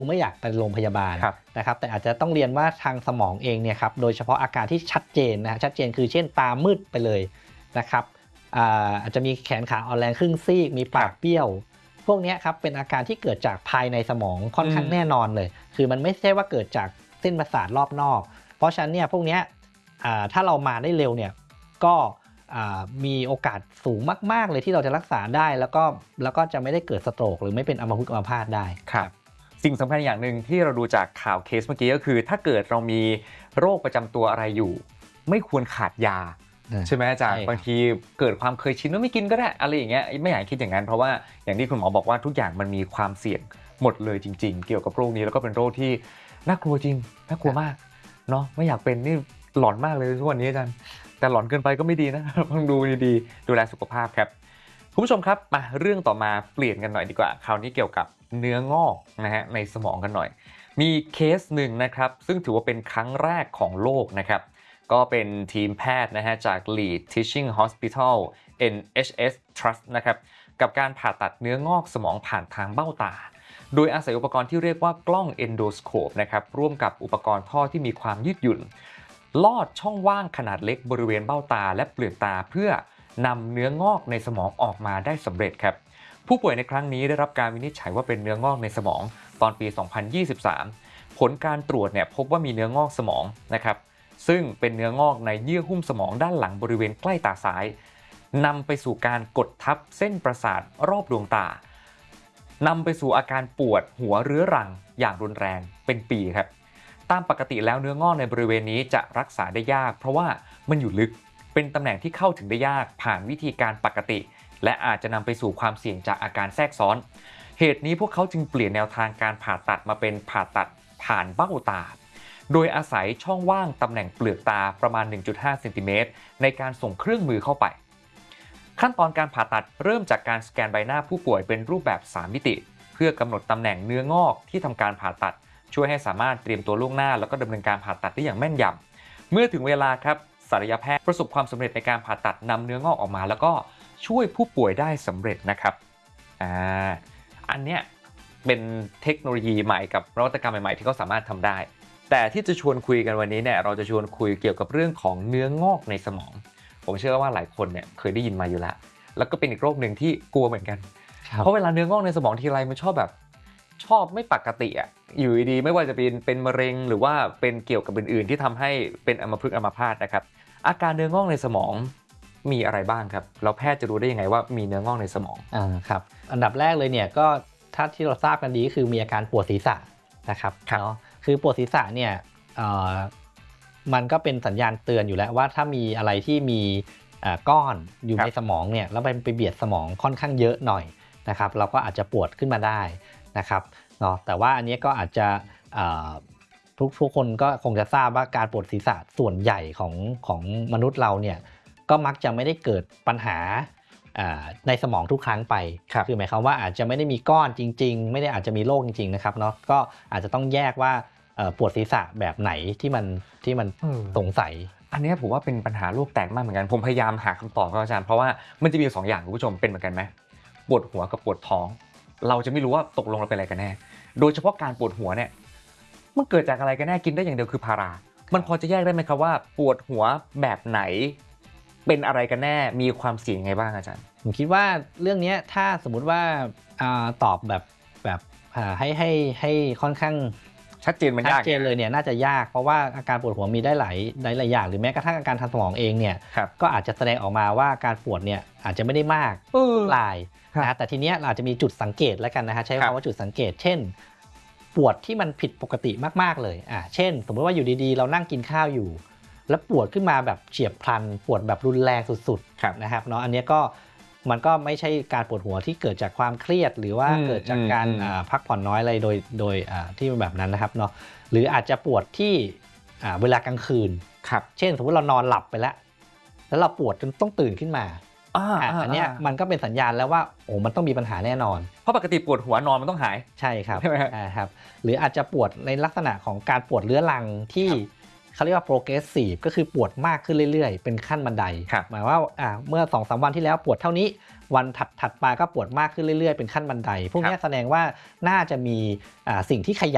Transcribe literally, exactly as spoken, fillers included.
ไม่อยากไปโรงพยาบาลนะครับแต่อาจจะต้องเรียนว่าทางสมองเองเนี่ยครับโดยเฉพาะอาการที่ชัดเจนนะชัดเจนคือเช่นตามืดไปเลยนะครับอาจจะมีแขนขาอ่อนแรงครึ่งซีกมีปากเบี้ยวพวกนี้ครับเป็นอาการที่เกิดจากภายในสมองค่อนข้างแน่นอนเลยคือมันไม่ใช่ว่าเกิดจากเส้นประสาทรอบนอกเพราะฉะนั้นเนี่ยพวกนี้ถ้าเรามาได้เร็วเนี่ยก็มีโอกาสสูงมากๆเลยที่เราจะรักษาได้แล้วก็แล้วก็จะไม่ได้เกิดสโตรกหรือไม่เป็นอัมพฤกษ์อัมพาตได้ครับสิ่งสำคัญอย่างหนึ่งที่เราดูจากข่าวเคสเมื่อกี้ก็คือถ้าเกิดเรามีโรคประจำตัวอะไรอยู่ไม่ควรขาดยาใช่ไหมอาจารย์บางทีเกิดความเคยชินว่าไม่กินก็ได้อะไรอย่างเงี้ยไม่อยากคิดอย่างนั้นเพราะว่าอย่างที่คุณหมอบอกว่าทุกอย่างมันมีความเสี่ยงหมดเลยจริงๆเกี่ยวกับโรคนี้แล้วก็เป็นโรคที่น่ากลัวจริงน่ากลัวมากเนาะไม่อยากเป็นนี่หลอนมากเลยทุกวันนี้อาจารย์แต่หลอนเกินไปก็ไม่ดีนะต้องดูดีๆดูแลสุขภาพครับคุณผู้ชมครับมาเรื่องต่อมาเปลี่ยนกันหน่อยดีกว่าคราวนี้เกี่ยวกับเนื้องอกนะฮะในสมองกันหน่อยมีเคสหนึ่งนะครับซึ่งถือว่าเป็นครั้งแรกของโลกนะครับก็เป็นทีมแพทย์นะฮะจาก Leeds Teaching Hospital เอ็น เอช เอส Trust นะครับกับการผ่าตัดเนื้องอกสมองผ่านทางเบ้าตาโดยอาศัยอุปกรณ์ที่เรียกว่ากล้อง Endoscope นะครับร่วมกับอุปกรณ์ท่อที่มีความยืดหยุ่นลอดช่องว่างขนาดเล็กบริเวณเบ้าตาและเปลือกตาเพื่อนำเนื้องอกในสมองออกมาได้สำเร็จครับผู้ป่วยในครั้งนี้ได้รับการวินิจฉัยว่าเป็นเนื้องอกในสมองตอนปี สองพันยี่สิบสาม ผลการตรวจเนี่ยพบว่ามีเนื้องอกสมองนะครับซึ่งเป็นเนื้องอกในเยื่อหุ้มสมองด้านหลังบริเวณใกล้ตาซ้ายนำไปสู่การกดทับเส้นประสาทรอบดวงตานำไปสู่อาการปวดหัวเรื้อรังอย่างรุนแรงเป็นปีครับตามปกติแล้วเนื้องอกในบริเวณนี้จะรักษาได้ยากเพราะว่ามันอยู่ลึกเป็นตำแหน่งที่เข้าถึงได้ยากผ่านวิธีการปกติและอาจจะนำไปสู่ความเสี่ยงจากอาการแทรกซ้อนเหตุนี้พวกเขาจึงเปลี่ยนแนวทางการผ่าตัดมาเป็นผ่าตัดผ่านเบ้าตาโดยอาศัยช่องว่างตำแหน่งเปลือกตาประมาณ หนึ่งจุดห้า เซนติเมตรในการส่งเครื่องมือเข้าไปขั้นตอนการผ่าตัดเริ่มจากการสแกนใบหน้าผู้ป่วยเป็นรูปแบบสามมิติเพื่อกำหนดตำแหน่งเนื้องอกที่ทำการผ่าตัดช่วยให้สามารถเตรียมตัวล่วงหน้าแล้วก็ดำเนินการผ่าตัดได้อย่างแม่นยำเมื่อถึงเวลาครับศัลยแพทย์ประสบความสำเร็จในการผ่าตัดนำเนื้องอกออกมาแล้วก็ช่วยผู้ป่วยได้สำเร็จนะครับอ่าอันเนี้ยเป็นเทคโนโลยีใหม่กับนวัตกรรมใหม่ๆที่เขาสามารถทำได้แต่ที่จะชวนคุยกันวันนี้เนี่ยเราจะชวนคุยเกี่ยวกับเรื่องของเนื้องอกในสมองผมเชื่อว่าหลายคนเนี่ยเคยได้ยินมาอยู่แล้วแล้วก็เป็นอีกโรคหนึ่งที่กลัวเหมือนกันเพราะเวลาเนื้องอกในสมองทีไรมันชอบแบบชอบไม่ปกติอ่ะอยู่ดีๆไม่ว่าจะเป็นเป็นมะเร็งหรือว่าเป็นเกี่ยวกับอื่นๆที่ทำให้เป็นอัมพฤกษ์อัมพาตนะครับอาการเนื้องอกในสมองมีอะไรบ้างครับแล้วแพทย์จะรู้ได้ยังไงว่ามีเนื้องอกในสมองอ่าครับอันดับแรกเลยเนี่ยก็ถ้าที่เราทราบกันดีก็คือมีอาการปวดศีรษะนะครับเนาะคือปวดศีรษะเนี่ยมันก็เป็นสัญญาณเตือนอยู่แล้วว่าถ้ามีอะไรที่มีก้อนอยู่ในสมองเนี่ยแล้วไปเบียดสมองค่อนข้างเยอะหน่อยนะครับเราก็อาจจะปวดขึ้นมาได้นะครับเนาะแต่ว่าอันนี้ก็อาจจะทุกทุกคนก็คงจะทราบว่าการปวดศีรษะส่วนใหญ่ของของมนุษย์เราเนี่ยก็มักจะไม่ได้เกิดปัญหาในสมองทุกครั้งไป ค, คือหมายความว่าอาจจะไม่ได้มีก้อนจริงๆไม่ได้อาจจะมีโรคจริงๆนะครับเนาะก็อาจจะต้องแยกว่าปวดศีรษะแบบไหนที่มันที่มันสงสัยอันนี้ผมว่าเป็นปัญหาโลกแตกมากเหมือนกันผมพยายามหาคำตอบครับอาจารย์เพราะว่ามันจะมีสองอย่างคุณผู้ชมเป็นเหมือนกันไหมปวดหัวกับปวดท้องเราจะไม่รู้ว่าตกลงเราเป็นอะไรกันแน่โดยเฉพาะการปวดหัวเนี่ยมันเกิดจากอะไรกันแน่กินได้อย่างเดียวคือพารามันพอจะแยกได้ไหมครับว่าปวดหัวแบบไหนเป็นอะไรกันแน่มีความเสี่ยงไงบ้างอาจารย์ผมคิดว่าเรื่องนี้ถ้าสมมุติว่าตอบแบบแบบให้ให้ให้ค่อนข้างชัดเจนมันยากชัดเจนเลยเนี่ยน่าจะยากเพราะว่าอาการปวดหัวมีได้หลายหลายหลายอย่างหรือแม้กระทั่งอาการทางสมองเองเนี่ยก็อาจจะแสดงออกมาว่าการปวดเนี่ยอาจจะไม่ได้มากหลายนะแต่ทีเนี้ยเราอาจจะมีจุดสังเกตแล้วกันนะฮะใช้คำว่าจุดสังเกตเช่นปวดที่มันผิดปกติมากๆเลยอ่าเช่นสมมติว่าอยู่ดีๆเรานั่งกินข้าวอยู่แล้วปวดขึ้นมาแบบเฉียบพลันปวดแบบรุนแรงสุดๆนะครับเนาะอันนี้ก็มันก็ไม่ใช่การปวดหัวที่เกิดจากความเครียดหรือว่าเกิดจากการพักผ่อนน้อยอะไรโดยโดยที่แบบนั้นนะครับเนาะหรืออาจจะปวดที่เวลากลางคืนเช่นสมมติเรานอนหลับไปแล้วแล้วเราปวดจนต้องตื่นขึ้นมาอันนี้มันก็เป็นสัญญาณแล้วว่าโอ้มันต้องมีปัญหาแน่นอนเพราะปกติปวดหัวนอนมันต้องหายใช่ครับใช่ไหมครับหรืออาจจะปวดในลักษณะของการปวดเรื้อรังที่เขาเรียกว่า progressive ก็คือปวดมากขึ้นเรื่อยๆเป็นขั้นบันไดหมายว่าเมื่อ สองถึงสาม วันที่แล้วปวดเท่านี้วันถัดถัดมาก็ปวดมากขึ้นเรื่อยๆเป็นขั้นบันไดพวกนี้แสดงว่าน่าจะมีสิ่งที่ขยับ